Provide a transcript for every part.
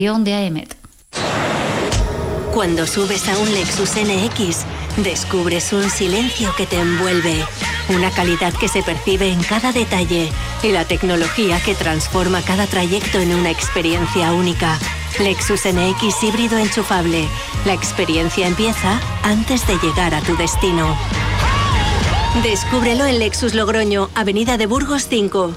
de AEMET. Cuando subes a un Lexus NX, descubres un silencio que te envuelve, una calidad que se percibe en cada detalle y la tecnología que transforma cada trayecto en una experiencia única. Lexus NX híbrido enchufable. La experiencia empieza antes de llegar a tu destino. Descúbrelo en Lexus Logroño, Avenida de Burgos 5.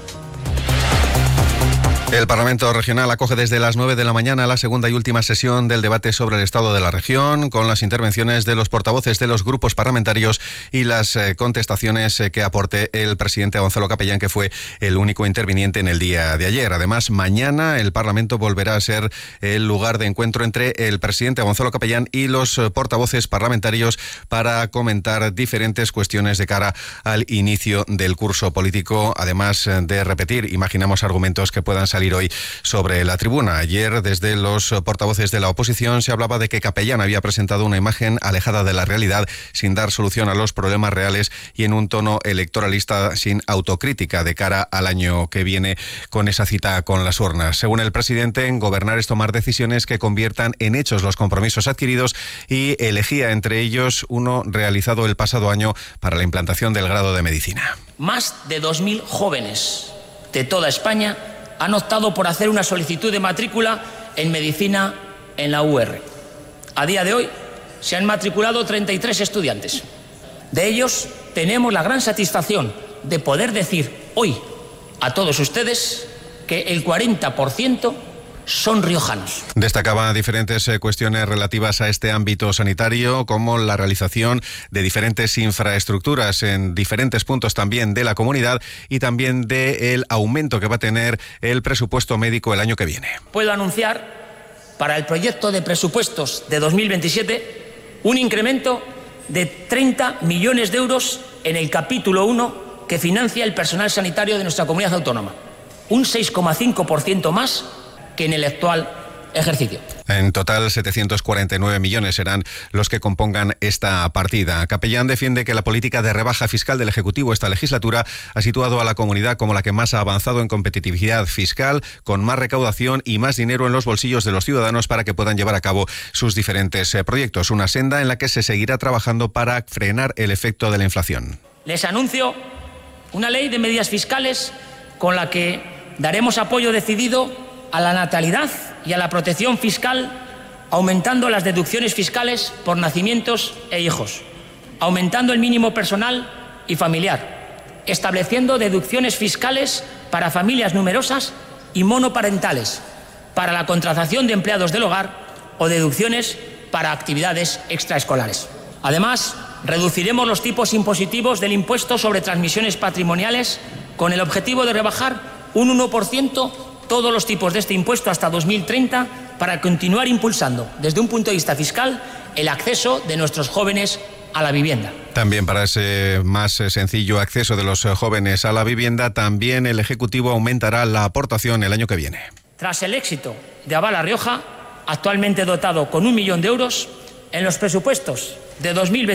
El Parlamento Regional acoge desde las 9 de la mañana la segunda y última sesión del debate sobre el estado de la región, con las intervenciones de los portavoces de los grupos parlamentarios y las contestaciones que aporte el presidente Gonzalo Capellán, que fue el único interviniente en el día de ayer. Además, mañana el Parlamento volverá a ser el lugar de encuentro entre el presidente Gonzalo Capellán y los portavoces parlamentarios para comentar diferentes cuestiones de cara al inicio del curso político, además de repetir, imaginamos, argumentos que puedan salir hoy sobre la tribuna. Ayer, desde los portavoces de la oposición, se hablaba de que Capellán había presentado una imagen alejada de la realidad, sin dar solución a los problemas reales y en un tono electoralista, sin autocrítica de cara al año que viene con esa cita con las urnas. Según el presidente, en gobernar es tomar decisiones que conviertan en hechos los compromisos adquiridos, y elegía entre ellos uno realizado el pasado año para la implantación del grado de medicina. Más de 2.000 jóvenes de toda España han optado por hacer una solicitud de matrícula en medicina en la UR. A día de hoy se han matriculado 33 estudiantes. De ellos tenemos la gran satisfacción de poder decir hoy a todos ustedes que el 40% son riojanos. Destacaba diferentes cuestiones relativas a este ámbito sanitario, como la realización de diferentes infraestructuras en diferentes puntos también de la comunidad, y también del aumento que va a tener el presupuesto médico el año que viene. Puedo anunciar para el proyecto de presupuestos de 2027 un incremento de 30 millones de euros en el capítulo 1 que financia el personal sanitario de nuestra comunidad autónoma. Un 6,5% más que en el actual ejercicio. En total, 749 millones serán los que compongan esta partida. Capellán defiende que la política de rebaja fiscal del Ejecutivo esta legislatura ha situado a la comunidad como la que más ha avanzado en competitividad fiscal, con más recaudación y más dinero en los bolsillos de los ciudadanos para que puedan llevar a cabo sus diferentes proyectos. Una senda en la que se seguirá trabajando para frenar el efecto de la inflación. Les anuncio una ley de medidas fiscales con la que daremos apoyo decidido a la natalidad y a la protección fiscal, aumentando las deducciones fiscales por nacimientos e hijos, aumentando el mínimo personal y familiar, estableciendo deducciones fiscales para familias numerosas y monoparentales, para la contratación de empleados del hogar o deducciones para actividades extraescolares. Además, reduciremos los tipos impositivos del impuesto sobre transmisiones patrimoniales con el objetivo de rebajar un 1% todos los tipos de este impuesto hasta 2030 para continuar impulsando, desde un punto de vista fiscal, el acceso de nuestros jóvenes a la vivienda. También para ese más sencillo acceso de los jóvenes a la vivienda, también el Ejecutivo aumentará la aportación el año que viene. Tras el éxito de Avala Rioja, actualmente dotado con 1 millón de euros, en los presupuestos de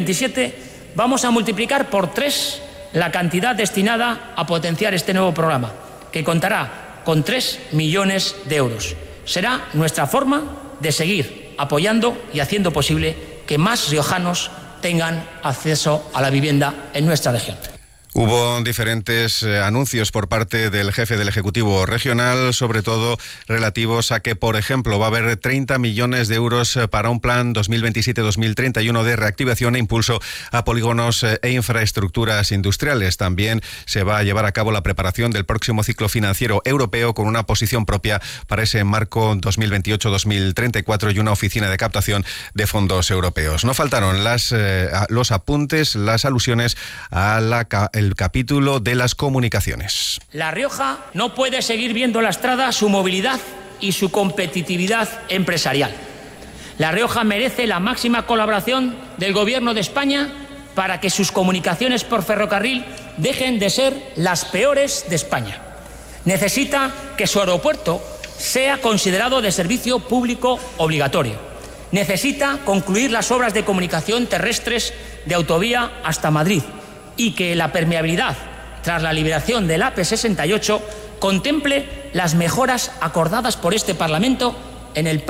2027 vamos a multiplicar por 3 la cantidad destinada a potenciar este nuevo programa, que contará con 3 millones de euros. Será nuestra forma de seguir apoyando y haciendo posible que más riojanos tengan acceso a la vivienda en nuestra región. Hubo diferentes anuncios por parte del jefe del Ejecutivo regional, sobre todo relativos a que, por ejemplo, va a haber 30 millones de euros para un plan 2027-2031 de reactivación e impulso a polígonos e infraestructuras industriales. También se va a llevar a cabo la preparación del próximo ciclo financiero europeo con una posición propia para ese marco 2028-2034 y una oficina de captación de fondos europeos. No faltaron los apuntes, las alusiones a el capítulo de las comunicaciones. La Rioja no puede seguir viendo lastrada su movilidad y su competitividad empresarial. La Rioja merece la máxima colaboración del Gobierno de España para que sus comunicaciones por ferrocarril dejen de ser las peores de España. Necesita que su aeropuerto sea considerado de servicio público obligatorio. Necesita concluir las obras de comunicación terrestres de autovía hasta Madrid, y que la permeabilidad, tras la liberación del AP68, contemple las mejoras acordadas por este Parlamento en el